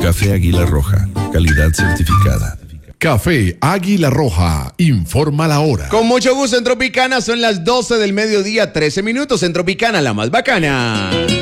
Café Águila Roja, calidad certificada. Café Águila Roja, informa la hora. Con mucho gusto en Tropicana, son las 12 del mediodía, 13 minutos en Tropicana, la más bacana.